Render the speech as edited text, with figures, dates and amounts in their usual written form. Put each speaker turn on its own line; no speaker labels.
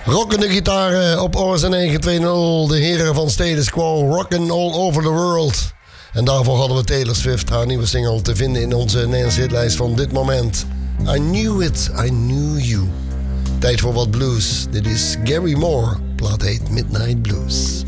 Rockende gitaren op OSN 920. De heren van Status Quo. Rockin' all over the world. En daarvoor hadden we Taylor Swift, haar nieuwe single, te vinden in onze Nederlandse hitlijst van dit moment. I Knew It, I Knew You. Tijd voor wat blues. Dit is Gary Moore. Plaat heet Midnight Blues.